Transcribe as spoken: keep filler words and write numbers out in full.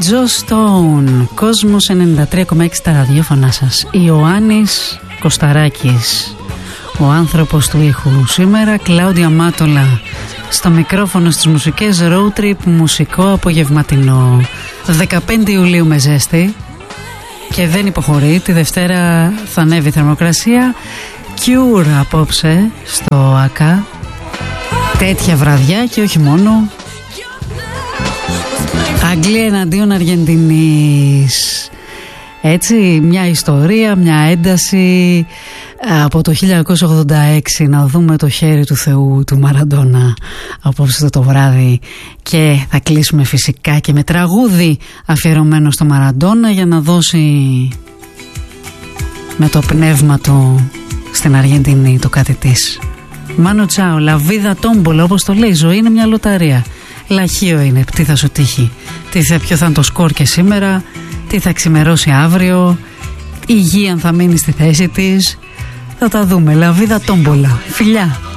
Τζο Στόουν, Κόσμος ενενήντα τρία κόμμα έξι στα ραδιόφωνά σας. Ιωάννης Κωσταράκης, ο άνθρωπος του ήχου. Σήμερα Κλάουντια Μάτολα στο μικρόφωνο, στις μουσικές, road trip μουσικό απογευματινό. δεκαπέντε Ιουλίου με ζέστη και δεν υποχωρεί. Τη Δευτέρα θα ανέβει η θερμοκρασία. Cure απόψε στο ΑΚΑ. Τέτοια βραδιά και όχι μόνο. Αγγλία εναντίον Αργεντινής. Έτσι, μια ιστορία, μια ένταση από το χίλια εννιακόσια ογδόντα έξι. Να δούμε το χέρι του Θεού του Μαραντόνα απόψε το βράδυ. Και θα κλείσουμε φυσικά και με τραγούδι αφιερωμένο στο Μαραντόνα για να δώσει με το πνεύμα του στην Αργεντινή το κάτι της. Μάνο Τσάο, λαβίδα τόμπολα, όπως το λέει, η ζωή είναι μια λοταρία. Λαχείο είναι, τι θα σου τύχει, τι θα, ποιο θα είναι το σκορ και σήμερα, τι θα ξημερώσει αύριο, η γη αν θα μείνει στη θέση της. Θα τα δούμε, λαβίδα τόμπολα. Φιλιά.